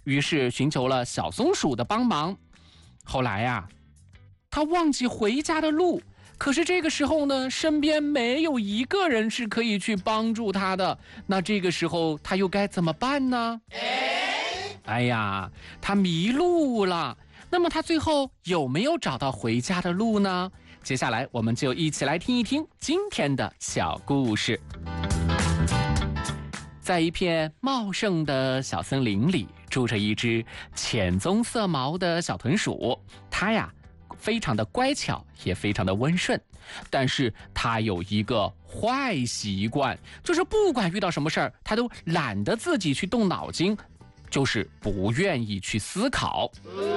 于是寻求了小松鼠的帮忙。后来呀，他忘记回家的路，可是这个时候呢，身边没有一个人是可以去帮助他的。那这个时候他又该怎么办呢？哎呀，他迷路了。那么他最后有没有找到回家的路呢？接下来我们就一起来听一听今天的小故事。在一片茂盛的小森林里，住着一只浅棕色毛的小豚鼠。它呀，非常的乖巧，也非常的温顺。但是它有一个坏习惯，就是不管遇到什么事儿，它都懒得自己去动脑筋，就是不愿意去思考。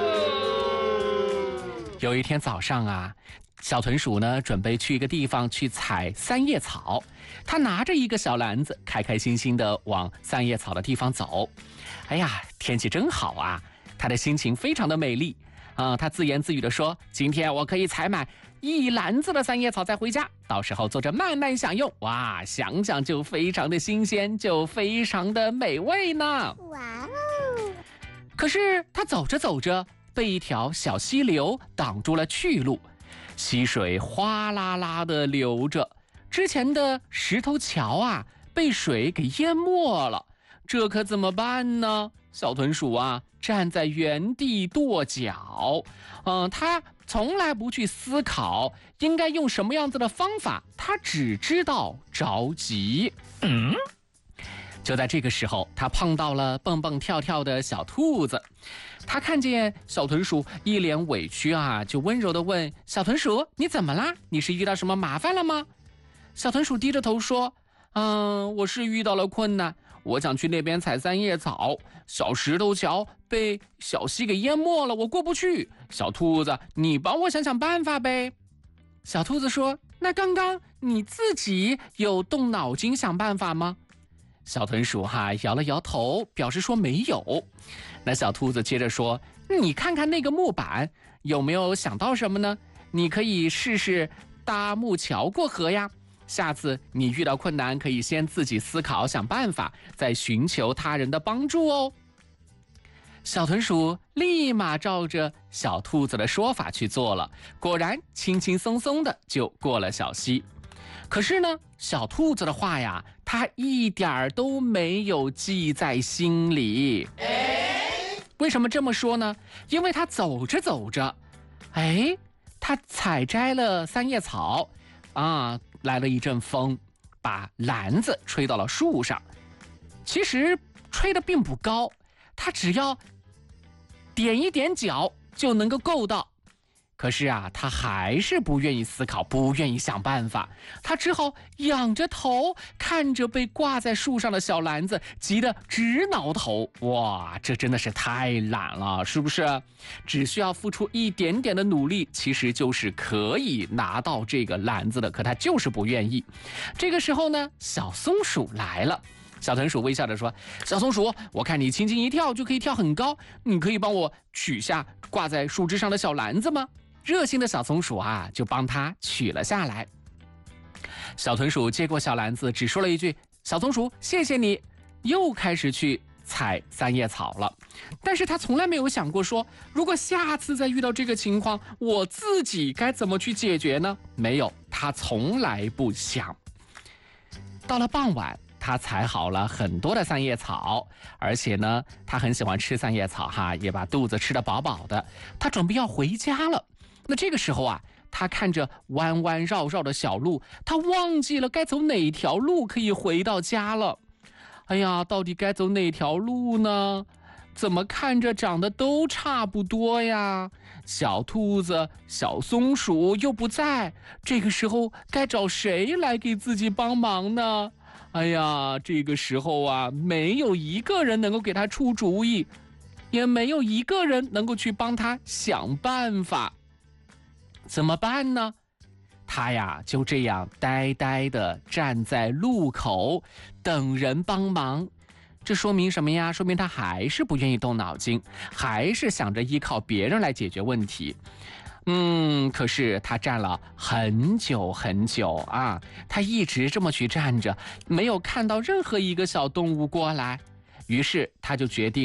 有一天早上啊，小豚鼠呢准备去一个地方去采三叶草，它拿着一个小篮子，开开心心地往三叶草的地方走。哎呀，天气真好啊，它的心情非常的美丽啊。它自言自语地说：“今天我可以采满一篮子的三叶草再回家，到时候坐着慢慢享用。哇，想想就非常的新鲜，就非常的美味呢。”哇哦！可是它走着走着，被一条小溪流挡住了去路，溪水哗啦啦地流着，之前的石头桥啊被水给淹没了，这可怎么办呢？小豚鼠啊站在原地跺脚，它从来不去思考应该用什么样子的方法，它只知道着急。就在这个时候，他碰到了蹦蹦跳跳的小兔子。他看见小豚鼠一脸委屈啊，就温柔地问小豚鼠：“你怎么啦？你是遇到什么麻烦了吗？”小豚鼠低着头说：“我是遇到了困难，我想去那边采三叶草，小石头桥被小溪给淹没了，我过不去。小兔子，你帮我想想办法呗。”小兔子说：“那刚刚你自己有动脑筋想办法吗？”小豚鼠摇了摇头，表示说没有。那小兔子接着说：“你看看那个木板，有没有想到什么呢？你可以试试搭木桥过河呀。下次你遇到困难，可以先自己思考想办法，再寻求他人的帮助哦。”小豚鼠立马照着小兔子的说法去做了，果然轻轻松松的就过了小溪。可是呢，小兔子的话呀，它一点都没有记在心里。为什么这么说呢？因为它走着走着，它采摘了三叶草啊，来了一阵风，把篮子吹到了树上。其实吹得并不高，它只要点一点脚就能够够到。可是啊，他还是不愿意思考，不愿意想办法，他只好仰着头看着被挂在树上的小篮子，急得直挠头。哇，这真的是太懒了，是不是？只需要付出一点点的努力，其实就是可以拿到这个篮子的，可他就是不愿意。这个时候呢，小松鼠来了。小豚鼠微笑着说：“小松鼠，我看你轻轻一跳就可以跳很高，你可以帮我取下挂在树枝上的小篮子吗？”热心的小松鼠啊，就帮他取了下来。小豚鼠接过小篮子，只说了一句：“小松鼠，谢谢你。”又开始去采三叶草了。但是他从来没有想过说，如果下次再遇到这个情况，我自己该怎么去解决呢？没有，他从来不想。到了傍晚，他采好了很多的三叶草，而且呢，他很喜欢吃三叶草也把肚子吃得饱饱的。他准备要回家了。那这个时候啊，他看着弯弯绕绕的小路，他忘记了该走哪条路可以回到家了。哎呀，到底该走哪条路呢？怎么看着长得都差不多呀？小兔子、小松鼠又不在，这个时候该找谁来给自己帮忙呢？哎呀，这个时候啊，没有一个人能够给他出主意，也没有一个人能够去帮他想办法。怎么办呢？他呀就这样呆呆地站在路口等人帮忙。这说明什么呀？说明他还是不愿意动脑筋，还是想着依靠别人来解决问题。可是他站了很久很久啊，他一直这么去站着，没有看到任何一个小动物过来。于是他就决定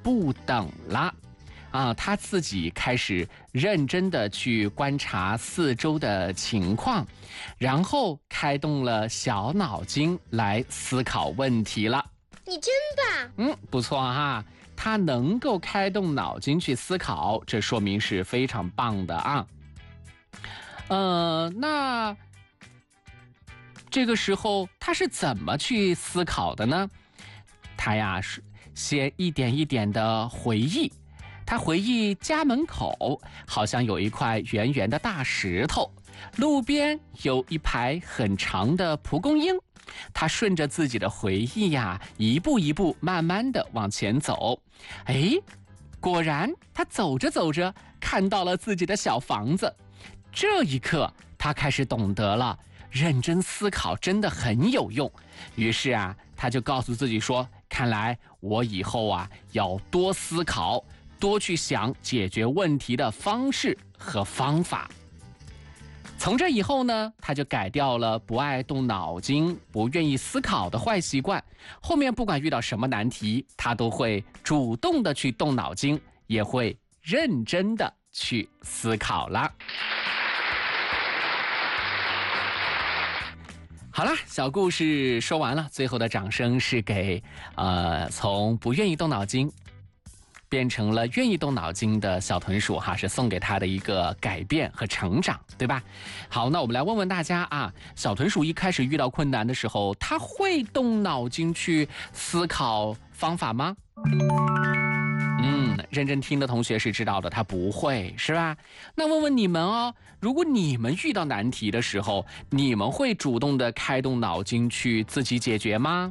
不等了。他自己开始认真的去观察四周的情况，然后开动了小脑筋来思考问题了。 你真棒！ 不错哈，他能够开动脑筋去思考，这说明是非常棒的啊。那这个时候他是怎么去思考的呢？他呀是先一点一点的回忆。他回忆家门口好像有一块圆圆的大石头，路边有一排很长的蒲公英。他顺着自己的回忆呀，一步一步慢慢的往前走。果然他走着走着看到了自己的小房子。这一刻他开始懂得了，认真思考真的很有用。于是他就告诉自己说，看来我以后要多思考，多去想解决问题的方式和方法。从这以后呢，他就改掉了不爱动脑筋、不愿意思考的坏习惯。后面不管遇到什么难题，他都会主动的去动脑筋，也会认真的去思考了。好了，小故事说完了，最后的掌声是给从不愿意动脑筋变成了愿意动脑筋的小豚鼠是送给他的一个改变和成长，对吧？好，那我们来问问大家小豚鼠一开始遇到困难的时候，他会动脑筋去思考方法吗？认真听的同学是知道的，他不会，是吧？那问问你们如果你们遇到难题的时候，你们会主动的开动脑筋去自己解决吗？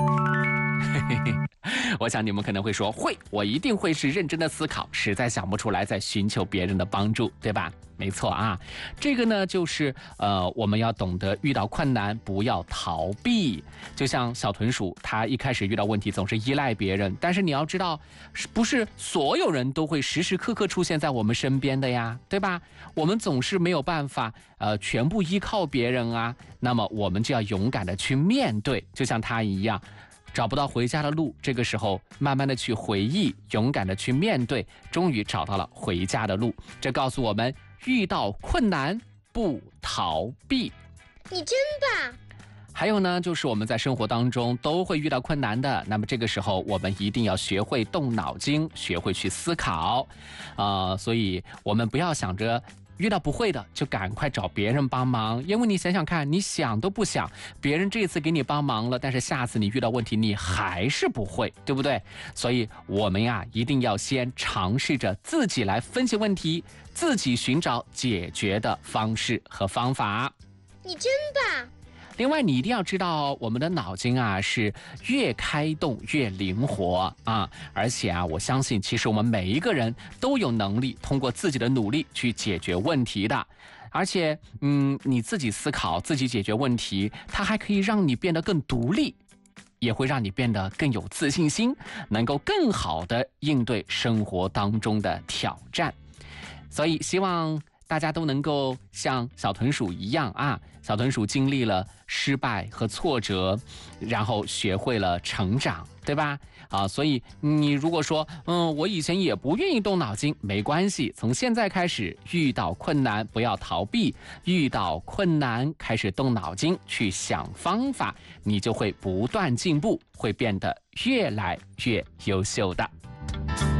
我想你们可能会说会，我一定会是认真的思考，实在想不出来再寻求别人的帮助，对吧？没错这个呢就是我们要懂得遇到困难不要逃避。就像小豚鼠，他一开始遇到问题总是依赖别人，但是你要知道，不是所有人都会时时刻刻出现在我们身边的呀，对吧？我们总是没有办法全部依靠别人那么我们就要勇敢的去面对，就像他一样。找不到回家的路，这个时候慢慢的去回忆，勇敢的去面对，终于找到了回家的路。这告诉我们，遇到困难不逃避。 你真棒！ 还有呢，就是我们在生活当中都会遇到困难的，那么这个时候我们一定要学会动脑筋，学会去思考所以我们不要想着遇到不会的就赶快找别人帮忙，因为你想想看，你想都不想，别人这次给你帮忙了，但是下次你遇到问题你还是不会，对不对？所以我们一定要先尝试着自己来分析问题，自己寻找解决的方式和方法。 你真棒！ 另外你一定要知道，我们的脑筋是越开动越灵活而且我相信其实我们每一个人都有能力通过自己的努力去解决问题的。而且你自己思考，自己解决问题，它还可以让你变得更独立，也会让你变得更有自信心，能够更好的应对生活当中的挑战。所以希望大家都能够像小豚鼠一样小豚鼠经历了失败和挫折，然后学会了成长，对吧？所以你如果说我以前也不愿意动脑筋，没关系，从现在开始，遇到困难不要逃避，遇到困难开始动脑筋去想方法，你就会不断进步，会变得越来越优秀的。